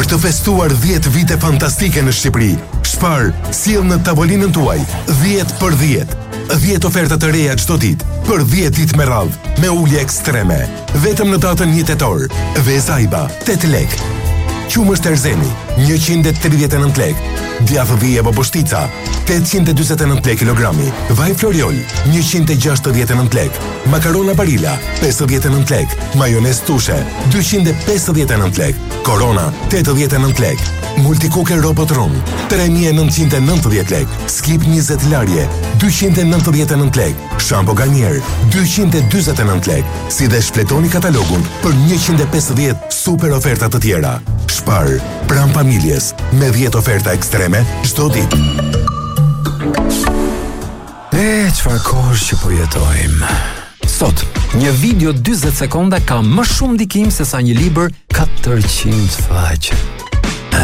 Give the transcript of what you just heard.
Për të festuar 10 vite fantastike në Shqipëri, Spar sjell në tavolinën tuaj 10 për 10. 10 oferta të reja çdo ditë, për 10 ditë me radhë, me ulje ekstreme. Vetëm në datën 1 tetor, Vezaiba 8 lek. Qumësht Erzeni 139 lek. Djathë dhije Boboshtica 849 lek kilogrami. Vaj Floriol 169 lek. Makarona Barilla 59 lek. Majonez Tushe 259 lek. Corona 89 lek. Multicooker Robot Room 3990 lek. Skip 20 larje 299 lek. Shampo Garnier 249 lek. Si dhe shpletoni katalogun për 150 super oferta të tjera. Spar, pranë familjes, me 10 oferta ekstreme çdo ditë. Çfarë kohësh që po jetojmë. Sot, një video 40 sekonda ka më shumë ndikim se sa një libër 400 faqe.